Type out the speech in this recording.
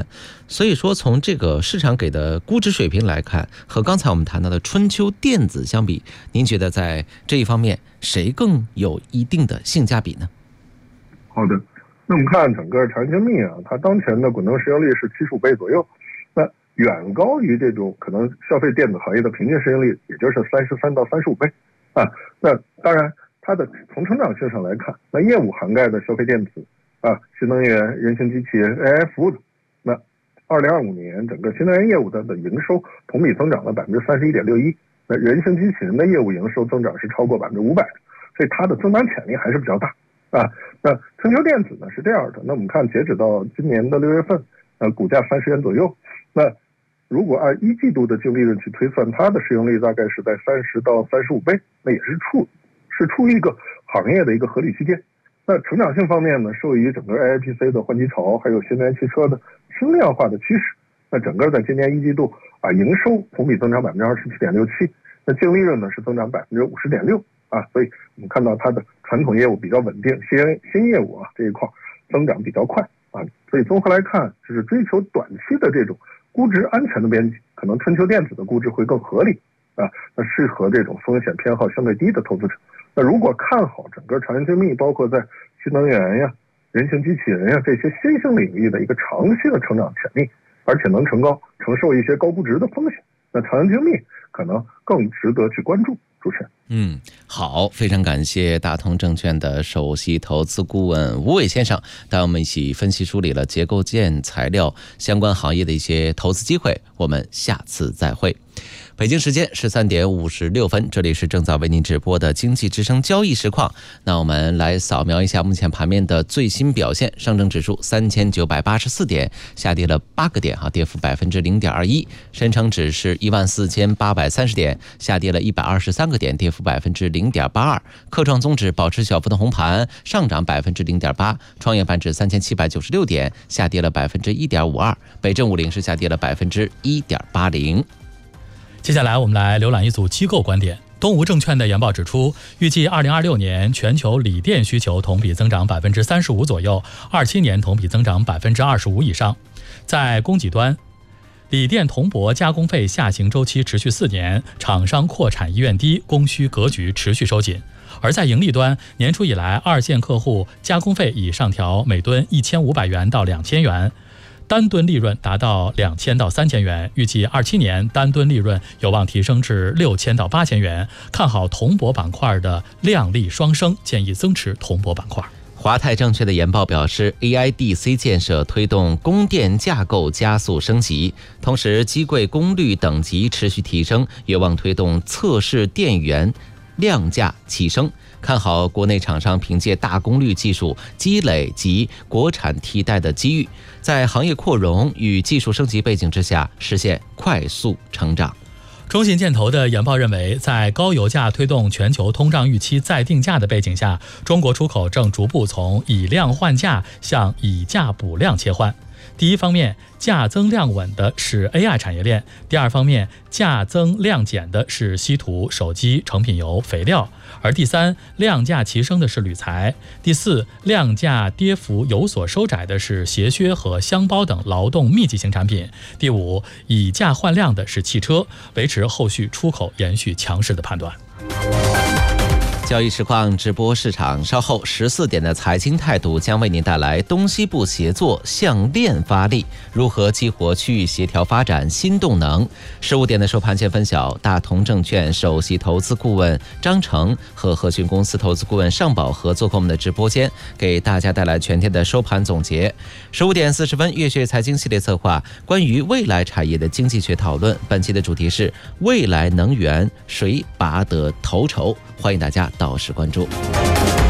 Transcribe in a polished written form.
所以说从这个市场给的估值水平来看，和刚才我们谈到的春秋电子相比，您觉得在这一方面谁更有一定的性价比呢？ 好的，那我们看整个长江密它当前的滚动市盈率是75倍左右，那远高于这种可能消费电子行业的平均市盈率，也就是33到35倍那当然它的从成长性上来看，那业务涵盖的消费电子新能源、人形机器人、AI 服务的，那2025年整个新能源业务的营收同比增长了31.61%，那人形机器人的业务营收增长是超过500%，所以它的增长潜力还是比较大那春秋电子呢是这样的，那我们看截止到今年的6月份，股价30元左右，那如果按一季度的净利润去推算，它的市盈率大概是在30到35倍，那也是处于一个行业的一个合理区间。那成长性方面呢，受益于整个 AIPC 的换机潮，还有新能源汽车的轻量化的趋势，那整个在今年一季度营收同比增长27.67%，那净利润呢是增长50.6%所以我们看到它的传统业务比较稳定，新业务这一块增长比较快所以综合来看，就是追求短期的这种估值安全的边际，可能春秋电子的估值会更合理那适合这种风险偏好相对低的投资者。那如果看好整个长江密，包括在新能源人形机器人这些新兴领域的一个长期的成长潜力，而且能承受一些高估值的风险，那长江密可能更值得去关注。主持人， 好，非常感谢大同证券的首席投资顾问吴伟先生带我们一起分析梳理了结构件材料相关行业的一些投资机会，我们下次再会。北京时间13点56分，这里是正在为您直播的经济之声交易实况。那我们来扫描一下目前盘面的最新表现，上证指数3984点，下跌了8个点跌幅0.21%；深成指是14830点，下跌了123个点，跌幅0.82%；科创综指保持小幅的红盘，上涨0.8%；创业板指3796点，下跌了1.52%；北证50是下跌了1.80%。 接下来我们来浏览一组机构观点。东吴证券的研报指出，预计2026年全球锂电需求同比增长35%左右，27年同比增长25%以上。在供给端，锂电铜箔加工费下行周期持续4年，厂商扩产意愿低，供需格局持续收紧。而在盈利端，年初以来二线客户加工费已上调每吨1500元到2000元，单吨利润达到2000到3000元，预计27年单吨利润有望提升至6000到8000元。看好铜箔板块的量利双升，建议增持铜箔板块。 华泰证券的研报表示 ，AIDC 建设推动供电架构加速升级，同时机柜功率等级持续提升，有望推动测试电源量价齐升。看好国内厂商凭借大功率技术积累及国产替代的机遇，在行业扩容与技术升级背景之下，实现快速成长。 中信建投的研报认为，在高油价推动全球通胀预期再定价的背景下，中国出口正逐步从以量换价向以价补量切换。第一方面，价增量稳的是 AI 产业链；第二方面，价增量减的是稀土、手机、成品油、肥料；而第三，量价齐升的是铝材；第四，量价跌幅有所收窄的是鞋靴和箱包等劳动密集型产品；第五，以价换量的是汽车，维持后续出口延续强势的判断。 交易实况直播市场，稍后14点的财经态度将为您带来东西部协作向链发力，如何激活区域协调发展新动能。15点的收盘前分晓，大同证券首席投资顾问张成和和讯公司投资顾问尚宝合作我们的直播间，给大家带来全天的收盘总结。15点40分，月学财经系列策划关于未来产业的经济学讨论，本期的主题是未来能源谁拔得头筹，欢迎大家到时关注。